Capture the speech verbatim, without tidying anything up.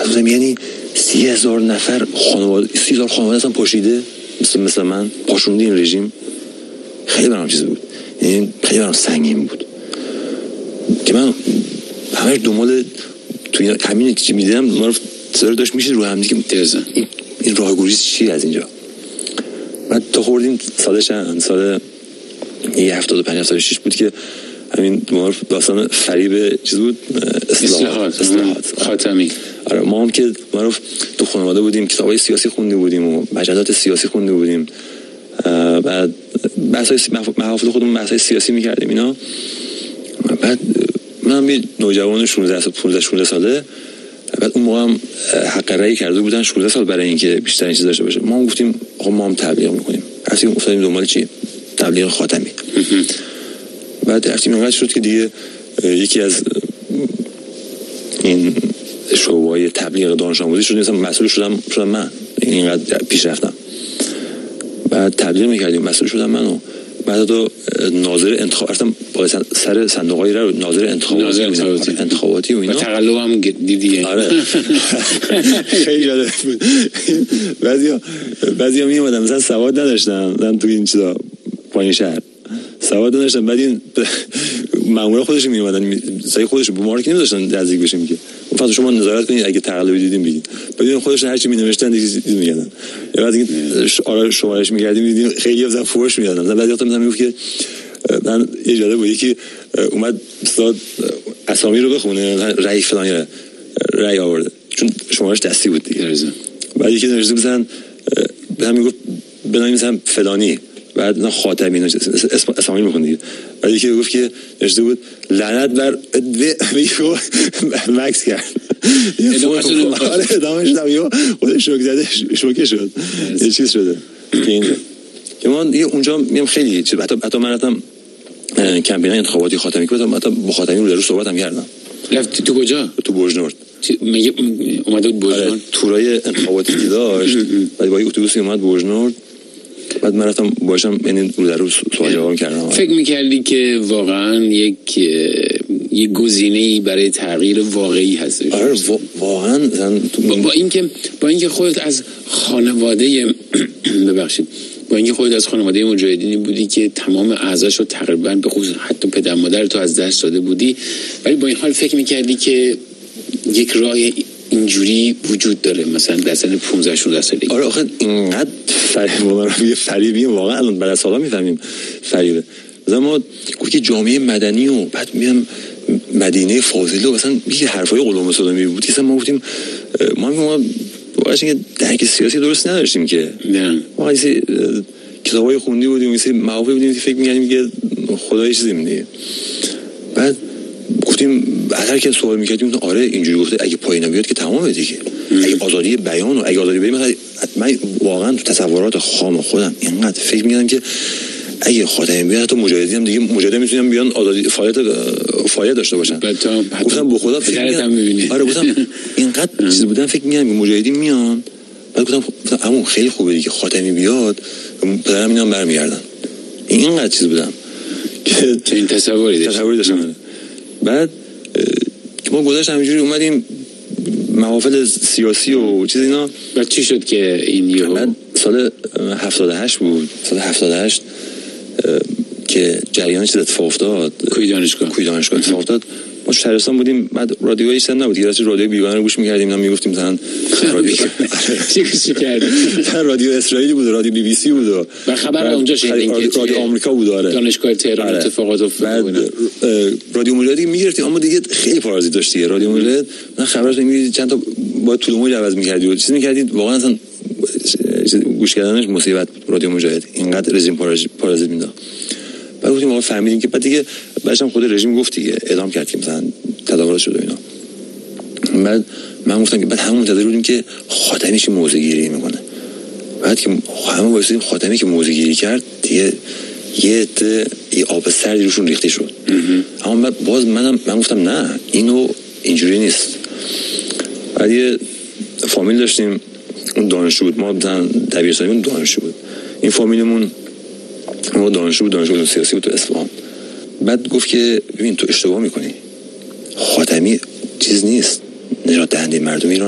بعد یعنی سی هزار نفر خانواده سی هزار خانواده اصلا پاشیده مثل مثل من پاشونده این رژیم. خیلی برام چیز بود، یعنی خیلی برام سنگین بود که من همش دنبال توی همین چیزی می‌دیدم. ما سر داشت میشه رو هم دیگه ترزن این, این راهگریز چی از اینجا. بعد تا خوردیم سال چند سال هفتاد و پنج هفتاد و شش بود که همین داستان فریب چیز بود، اصلاحات اصلاحات خاتمی. آره ما هم که معروف تو خانواده بودیم، کتابای سیاسی خونده بودیم و مجلات سیاسی خونده بودیم، بعد بحث‌های محافل خودمون بحث‌های سیاسی می‌کردیم اینا. بعد من یه نوجوان شانزده سال پانزده شانزده ساله، بعد اون موقع هم حق رأی کرده بودن شانزده سال برای اینکه بیشتر این چیز داشته باشه. ما هم گفتیم آقا ما هم تبلیغ می‌کنیم. رفتیم افتادیم دنبال چی؟ تبلیغ خاتمی. بعد رفتیم اینقدر شد که دیگه یکی از این شعبه‌های تبلیغ دانش آموزی شد، مثلا مسئول شدم شدم من، اینقدر پیش رفتم. بعد تبلیغ می‌کردیم، مسئول شدم من و بعد تو ناظر انتخاب رفتم با سر صندوقای رو ناظر انتخاباتی ناظر انتخاباتی, انتخاباتی و اینا. تقلب هم دیدی. آره خیلی جالب بود. بعضیا بعضیا میومدن مثلا سواد نداشتن، من تو این چیزا پایین شهر سواد نداشتن، بعد این مامورا خودشون میومدن سعی خودشون به ما که نمیذاشتن نزدیک بشیم که فقط شما نظارت کنید اگه تقلبی دیدین بگید. بعد خودشون هر چی می‌نوشتن دیگه میگن. یا بعد اینکه آره شمارش می‌کردیم دیدیم خیلی مثلا فوش می‌دادن. بعد وقتا مثلا میگفت که من یه جالب بود که اومد استاد اسامی رو بخونه، رأی فلانی رأی آورده چون شمارش دستی بود دیگه. بعد یکی نوشته مثلا به هم میگفت بنام مثلا فلانی، بعد نه خاتمی نوشته اسم اسامی می‌خوند. بعد یکی گفت که نوشته بود لعنت بر میگو مکس کرد. آره ادامهش نمیو خودش شوک زده شوکه شد یه چیز شده که اینجا که من دیگه اونجا میام خیلی چیز حتی حتی من رفتم کمپین انتخاباتی خاتمی که حتی با خاتمی رو در صحبت هم کردم. رفتی تو کجا؟ تو برجنورد. میگه اومده بود برجنورد تورای انتخاباتی که داشت، بعد با اتوبوسی اومد برجنورد، بعد من رفتم باشم یعنی رو در رو سوال جواب کردم. فکر می‌کردی که واقعا یک یک گزینه‌ای برای تغییر واقعی هستش؟ آره واقعا با, با اینکه با اینکه خودت از خانواده ببخشید با اینکه خودت از خانواده مجاهدینی بودی که تمام اعضاشو تقریبا به خصوص حتی پدر مادر تو از دست داده بودی، ولی با این حال فکر می‌کردی که یک راه اینجوری وجود داره مثلا در سن پانزده شانزده سالگی؟ آره آخه اینقدر فریب فریبیه واقعا الان بعد از سالا میفهمیم فریبه. مثلا ما گفت جامعه مدنی و بعد میام مدینه فاضله و مثلا یه حرفای غلام صدامی بود که ما گفتیم ما ما واقعا که درک سیاسی درست نداشتیم که نه ما یه کتابای خوندی بودیم مثلا معافی بودیم که فکر می‌کردیم که خدای چیزی میگه. بعد گفتیم هر کی سوال می‌کردیم آره اینجوری گفته اگه پایینا بیاد که تمامه دیگه. اگه آزادی بیان و اگه آزادی بیان مثلا من واقعا تو تصورات خام خودم اینقدر فکر می‌کردم که اگه خاتمی بیاد تو مجاهدین هم دیگه مجاهدین میتونن بیان آزادی فعالیت فعالیت داشته باشن. گفتم به خدا فکر می‌کنم آره گفتم اینقدر چیز بودن فکر می‌کنم مجاهدین میان. بعد گفتم اما خیلی خوبه دیگه خاتمی بیاد پدرم اینا برمیگردن. اینقدر چیز بودم که چه این تصوری داشتم تصوری داشتم. بعد که ما گذاشت همینجوری اومدیم محافل سیاسی و چیز اینا. بعد چی شد که این یهو سال هفتاد و هشت بود سال هفتاد و هشت که جریان چیز اتفاق افتاد کوی دانشگاه کوی دانشگاه اتفاق افتاد. ما تو شهرستان بودیم، بعد رادیویی هیچ نبود دیگه، رادیو بیگانه رو گوش می‌کردیم، اینا میگفتیم مثلا رادیو چی گوش کردیم رادیو اسرائیلی بود، رادیو بی بی سی بود و خبر اونجا شنیدیم که رادیو آمریکا بود. آره دانشگاه تهران اتفاقات افتاد. رادیو مجاهد می‌گرفتیم اما دیگه خیلی پارازیت داشت دیگه رادیو مجاهد. من خبرش نمی‌دید چند تا با طول موج عوض می‌کردید و چیز می‌کردید واقعا اصلا گوش کردنش مصیبت بود. رادیو مجاهد اینقدر رژیم پارازیت می‌داد. بعد گفتیم ما فهمیدیم که بعد دیگه بعدش هم خود رژیم گفت دیگه اعدام کرد که مثلا تداول شد و اینا. بعد من گفتم که بعد همون منتظر بودیم که خاتمی چه موضع گیری میکنه. بعد که همون واسه خاتمی که موضع گیری کرد دیگه یه یه آب سردی روشون ریخته شد. اما باز منم من گفتم نه اینو اینجوری نیست. بعد یه فامیل داشتیم اون دانشجو بود، ما دبیرستانیمون دانشجو بود. این فامیلمون ما دانشجو بود، دانشجو سیاسی بود تو اصفهان. بعد گفت که ببین تو اشتباه میکنی، خاتمی چیز نیست، نجات دهنده مردم ایران